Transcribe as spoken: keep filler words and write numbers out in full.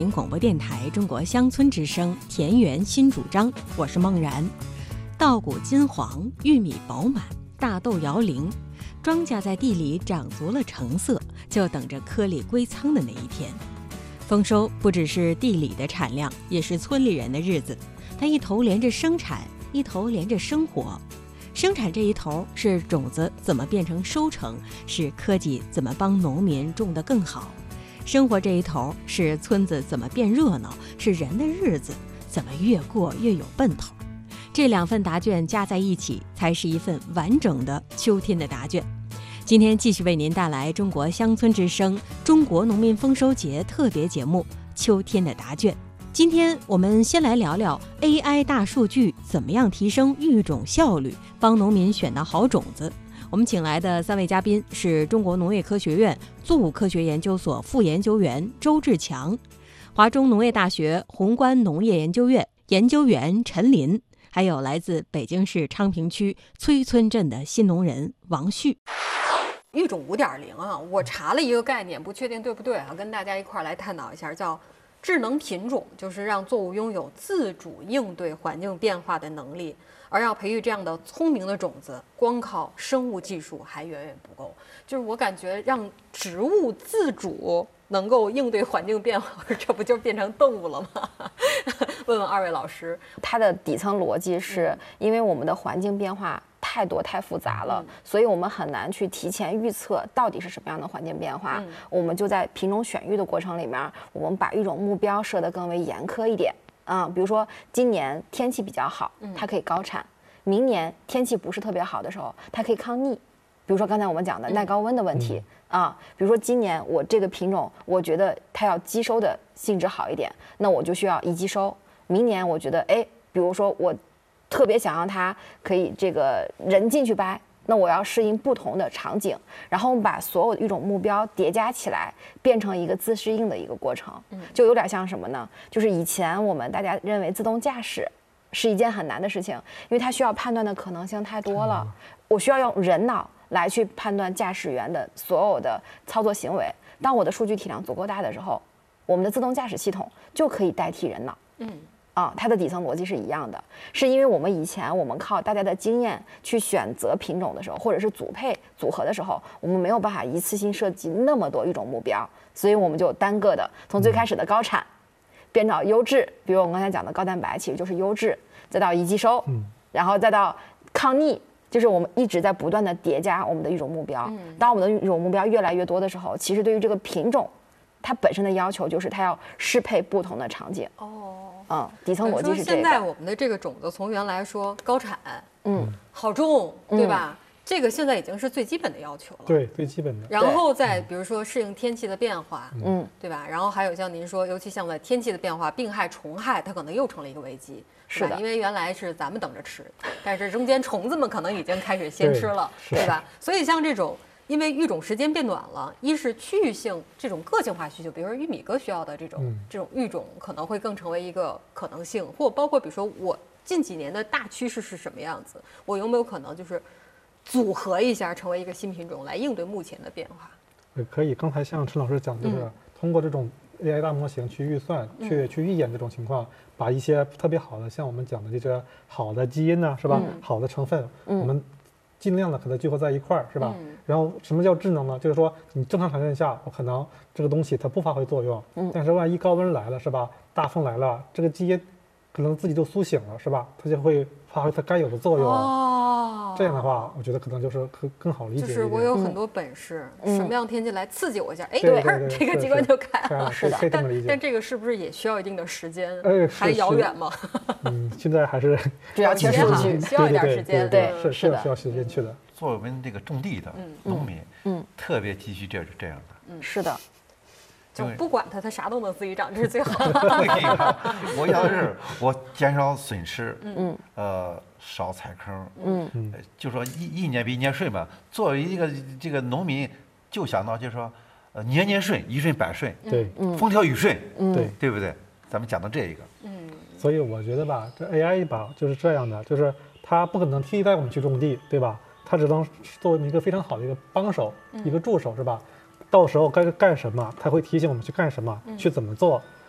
广播电台中国乡村之声田园新主张，我是梦然。稻谷金黄，玉米饱满，大豆摇铃，庄稼在地里长足了成色，就等着颗粒归仓的那一天。丰收不只是地里的产量，也是村里人的日子。它一头连着生产，一头连着生活。生产这一头是种子怎么变成收成，是科技怎么帮农民种得更好。生活这一头是村子怎么变热闹，是人的日子怎么越过越有奔头。这两份答卷加在一起，才是一份完整的秋天的答卷。今天继续为您带来中国乡村之声中国农民丰收节特别节目《秋天的答卷》。今天我们先来聊聊 A I 大数据怎么样提升育种效率，帮农民选到好种子。我们请来的三位嘉宾是中国农业科学院作物科学研究所副研究员周志强，华中农业大学宏观农业研究院研究员陈林，还有来自北京市昌平区崔村镇的新农人王旭。 育种 五点零 啊，我查了一个概念，不确定对不对啊，跟大家一块儿来探讨一下，叫智能品种，就是让作物拥有自主应对环境变化的能力。而要培育这样的聪明的种子，光靠生物技术还远远不够。就是我感觉让植物自主能够应对环境变化，这不就变成动物了吗？问问二位老师， 它的底层逻辑是因为我们的环境变化太多太复杂了，嗯、所以我们很难去提前预测到底是什么样的环境变化。嗯、我们就在品种选育的过程里面，我们把育种目标设得更为严苛一点。嗯，比如说今年天气比较好，它可以高产；明年天气不是特别好的时候，它可以抗逆。比如说刚才我们讲的耐高温的问题、嗯、啊，比如说今年我这个品种，我觉得它要积收的性质好一点，那我就需要一积收。明年我觉得，哎，比如说我特别想让它可以这个人进去掰，那我要适应不同的场景，然后我们把所有的育种目标叠加起来，变成一个自适应的一个过程，就有点像什么呢？就是以前我们大家认为自动驾驶是一件很难的事情，因为它需要判断的可能性太多了，我需要用人脑来去判断驾驶员的所有的操作行为。当我的数据体量足够大的时候，我们的自动驾驶系统就可以代替人脑。嗯。啊，它的底层逻辑是一样的，是因为我们以前我们靠大家的经验去选择品种的时候，或者是组配组合的时候，我们没有办法一次性设计那么多育种目标，所以我们就单个的从最开始的高产变到优质，比如我们刚才讲的高蛋白其实就是优质，再到一积收，然后再到抗逆，就是我们一直在不断的叠加我们的育种目标。当我们的育种目标越来越多的时候，其实对于这个品种它本身的要求就是它要适配不同的场景。哦。嗯，底层逻辑是这个。 现在我们的这个种子从原来说高产，嗯，好种，对吧？嗯、这个现在已经是最基本的要求了。 对，最基本的。 然后再比如说适应天气的变化，嗯，对吧？然后还有像您说，尤其像在天气的变化，病害、虫害，它可能又成了一个危机。 是的， 因为原来是咱们等着吃，但是中间虫子们可能已经开始先吃了，对, 对吧？所以像这种。因为育种时间变短了，一是区域性这种个性化需求，比如说玉米哥需要的这种、嗯、这种育种可能会更成为一个可能性，或包括比如说我近几年的大趋势是什么样子，我有没有可能就是组合一下成为一个新品种来应对目前的变化？ 也可以。刚才像陈老师讲，就是通过这种 A I 大模型去预算、嗯、去去预演这种情况，把一些特别好的，像我们讲的这些好的基因呢、啊，是吧？嗯、好的成分，嗯、我们尽量的可能聚合在一块儿，是吧？嗯、然后什么叫智能呢？就是说你正常条件下，我可能这个东西它不发挥作用，嗯、但是万一高温来了，是吧？大风来了，这个基因可能自己就苏醒了，是吧？它就会发挥它该有的作用。哦，这样的话，我觉得可能就是更更好理解。 就是我有很多本事，嗯、什么样天气来刺激我一下，哎、嗯，对，这个机关就开了。 是的，可以这么理解。 但这个是不是也需要一定的时间？哎，还遥远吗？ 嗯，现在还是主要切实际，需要一点时间。 对，是是需要时间去的。 作为我们这个种地的农民，嗯，特别急需这这样的。 嗯，是的。 就不管它，它啥都能自己长，这是最好的。 我要是我减少损失，嗯，呃，少踩坑，嗯，就说一一年比一年顺吧。作为一个这个农民，就想到就是说，呃，年年顺，一顺百顺， 对， 风调雨顺， 对， 对不对？咱们讲到这一个， 嗯，所以我觉得吧，这 A I 吧就是这样的，就是它不可能替代我们去种地，对吧？它只能作为一个非常好的一个帮手，一个助手，是吧？到时候该干什么，他会提醒我们去干什么，嗯、去怎么做。